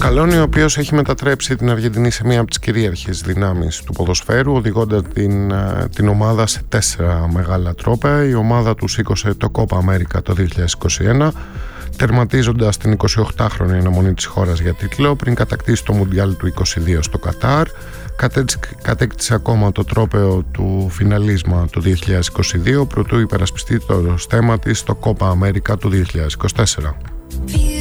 Σκαλόνι, ο οποίος έχει μετατρέψει την Αργεντινή σε μία από τις κυρίαρχες δυνάμεις του ποδοσφαίρου, οδηγώντας την ομάδα σε 4 μεγάλα τρόπαια. Η ομάδα του σήκωσε το Copa America το 2021, τερματίζοντας την 28χρονη αναμονή της χώρας για τίτλο πριν κατακτήσει το Μουντιάλ του 2022 στο Κατάρ. Κατέκτησε ακόμα το τρόπαιο του φιναλίσμα το 2022, προτού υπερασπιστεί το στέμα της στο Copa America του 2024.